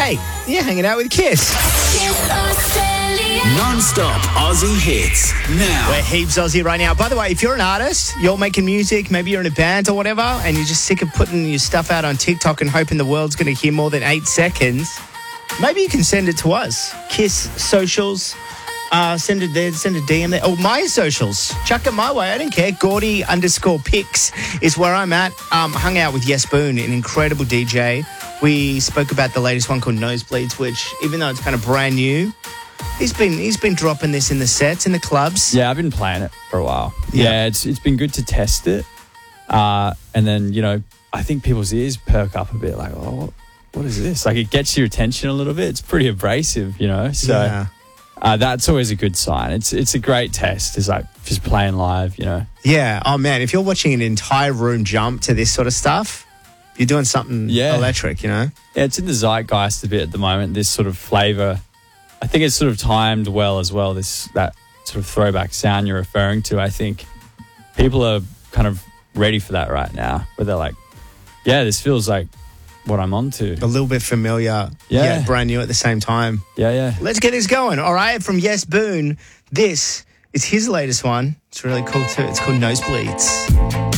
Hey, you're hanging out with Kiss. Kiss Australia. Non-stop Aussie hits. Now. We're heaps Aussie right now. By the way, if you're an artist, you're making music, maybe you're in a band or whatever, and you're just sick of putting your stuff out on TikTok and hoping the world's going to hear more than 8 seconds, maybe you can send it to us. Kiss socials. Send it there, send a DM there. Oh, my socials. Chuck it my way. I don't care. Gordy_pics is where I'm at. Hung out with Yes Boone, an incredible DJ. We spoke about the latest one called Nosebleeds, which, even though it's kind of brand new, he's been dropping this in the sets, in the clubs. Yeah, I've been playing it for a while. Yeah, it's been good to test it. And then, I think people's ears perk up a bit, like, oh, what is this? Like, it gets your attention a little bit. It's pretty abrasive, So that's always a good sign. It's a great test. It's like just playing live, Yeah. Oh, man, if you're watching an entire room jump to this sort of stuff, you're doing something electric, Yeah, it's in the zeitgeist a bit at the moment, this sort of flavour. I think it's sort of timed well as well, that sort of throwback sound you're referring to. I think people are kind of ready for that right now, where they're like, yeah, this feels like what I'm on to. A little bit familiar, yet brand new at the same time. Yeah. Let's get this going. All right, from Yes Boone, this is his latest one. It's really cool too. It's called Nosebleeds.